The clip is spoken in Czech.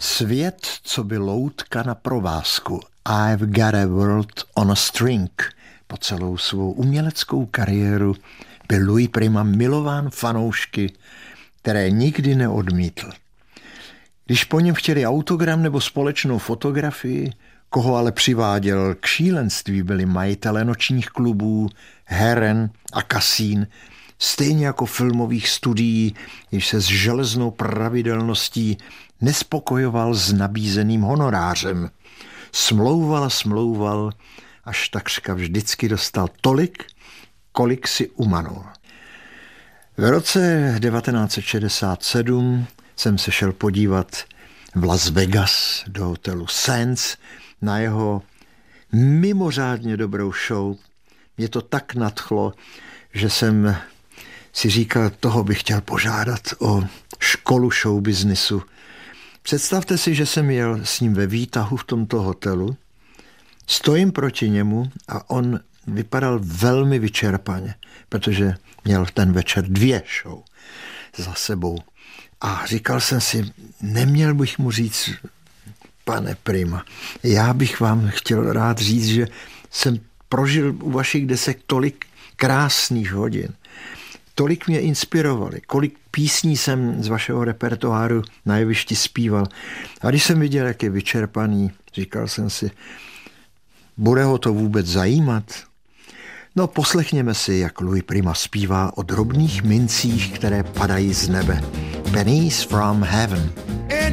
Svět, co by loutka na provázku. I've got a world on a string. Po celou svou uměleckou kariéru byl Louis Prima milován fanoušky, které nikdy neodmítl. Když po něm chtěli autogram nebo společnou fotografii, koho ale přiváděl k šílenství, byli majitelé nočních klubů, heren a kasín, stejně jako filmových studií, jež se s železnou pravidelností nespokojoval s nabízeným honorářem. Smlouval, až takřka vždycky dostal tolik, kolik si umanul. V roce 1967 jsem se šel podívat v Las Vegas do hotelu Sands na jeho mimořádně dobrou show. Mě to tak nadchlo, že jsem si říkal, toho bych chtěl požádat o školu showbiznisu. Představte si, že jsem jel s ním ve výtahu v tomto hotelu, stojím proti němu a on vypadal velmi vyčerpaně, protože měl ten večer 2 show za sebou. A říkal jsem si, neměl bych mu říct, pane Prima, já bych vám chtěl rád říct, že jsem prožil u vašich desek tolik krásných hodin. Tolik mě inspirovali, kolik písní jsem z vašeho repertoáru na jevišti zpíval. A když jsem viděl, jak je vyčerpaný, říkal jsem si, bude ho to vůbec zajímat? No, poslechněme si, jak Louis Prima zpívá o drobných mincích, které padají z nebe. Pennies from heaven.